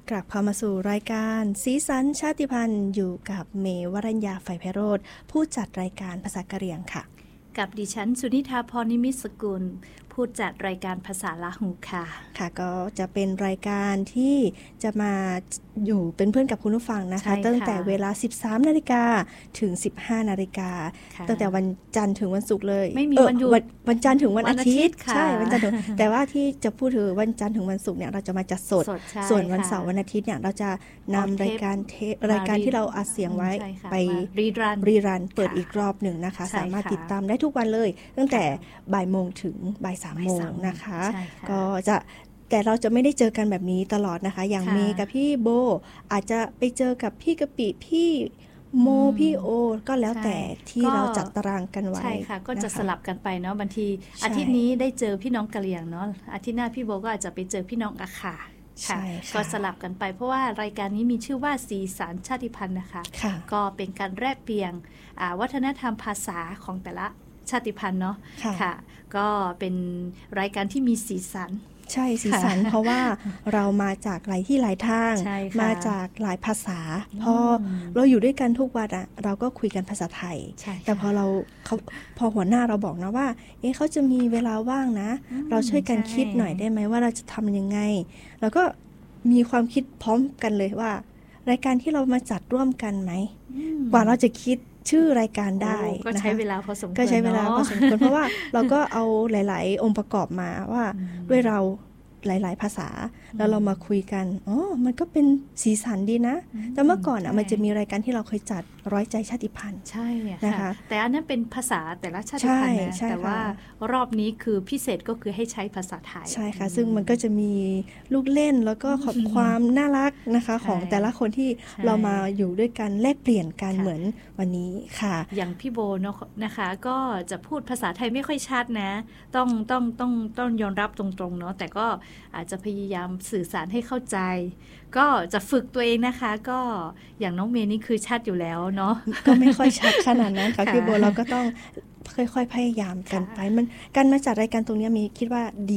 กลับเข้ามาสู่รายการสีสันชาติพันธุ์อยู่กับเมย์วรัญญาไฟไพโรจน์ผู้จัดรายการภาษากะเหรี่ยงค่ะกับดิฉันสุนิธาพรนิมิตรสกุลผู้จัดรายการภาษาละหูค่ะค่ะก็จะเป็นรายการที่จะมาอยู่เป็นเพื่อนกับคุณผู้ฟังนะคะตั้งแต่เวลา 13 นาฬิกาถึง 15 นาฬิกาตั้งแต่วันจันทร์ถึงวันศุกร์เลยไม่มีวันหยุดวันจันทร์ถึงวันอาทิตย์ใช่วันจันทร์ถึงแต่ว่าที่จะพูดถึงวันจันทร์ถึงวันศุกร์เนี่ยเราจะมาจัดสดส่วนวันเสาร์วันอาทิตย์เนี่ยเราจะนำรายการที่เราอัดเสียงไว้ไปรีรันเปิดอีกรอบหนึ่งนะคะสามารถติดตามได้ทุกวันเลยตั้งแต่บ่ายโมงถึงบ่าย3 โมงนะคะก็จะแต่เราจะไม่ได้เจอกันแบบนี้ตลอดนะคะอย่างเมย์กับพี่โบอาจจะไปเจอกับพี่กะปิพี่โมพี่โอก็แล้วแต่ที่เราจัดตารางกันไว้ใช่ค่ะก็จะสลับกันไปเนาะบางทีอาทิตย์นี้ได้เจอพี่น้องกะเหรี่ยงเนาะอาทิตย์หน้าพี่โบก็อาจจะไปเจอพี่น้องอาขาค่ะก็สลับกันไปเพราะว่ารายการนี้มีชื่อว่าสีสันชาติพันธุ์นะคะก็เป็นการแลกเปลี่ยนวัฒนธรรมภาษาของแต่ละชาติพันธุ์เนาะค่ะก็เป็นรายการที่มีสีสันใช่สีสันเพราะว่าเรามาจากหลายที่หลายทางมาจากหลายภาษาพอเราอยู่ด้วยกันทุกวันอ่ะเราก็คุยกันภาษาไทยแต่พอหัวหน้าเราบอกนะว่าเขาจะมีเวลาว่างนะเราช่วยกันคิดหน่อยได้ไหมว่าเราจะทำยังไงแล้วก็มีความคิดพร้อมกันเลยว่ารายการที่เรามาจัดร่วมกันไหมกว่าเราจะคิดชื่อรายการได้ก็ใช้เวลาพอสมควรก็ใช้เวลาพอสมควรเพราะว่าเราก็เอาหลายๆองค์ประกอบมาว่าด้วยเราหลายๆภาษาแล้วเรามาคุยกันมันก็เป็นสีสันดีนะแต่เมื่อก่อนมันจะมีรายการที่เราเคยจัดร้อยใจชาติพันธุ์ใช่นะคะแต่อันนั้นเป็นภาษาแต่ละชาติพันธุ์นะแต่ว่ารอบนี้คือพิเศษก็คือให้ใช้ภาษาไทยใช่ค่ะซึ่งมันก็จะมีลูกเล่นแล้วก็ความน่ารักนะคะของแต่ละคนที่เรามาอยู่ด้วยกันแลกเปลี่ยนกันเหมือนวันนี้ค่ะอย่างพี่โบนะคะก็จะพูดภาษาไทยไม่ค่อยชัดนะต้องยอมรับตรงๆเนาะแต่ก็อาจจะพยายามสื่อสารให้เข้าใจก็จะฝึกตัวเองนะคะก็อย่างน้องเมย์นี่คือชัดอยู่แล้วเนาะก็ไม่ค่อยชัดขนาดนั้นค่ะพี่โบเราก็ต้องค่อยๆพยายามกันไปมันการมาจัดรายการตรงนี้มีคิดว่าดี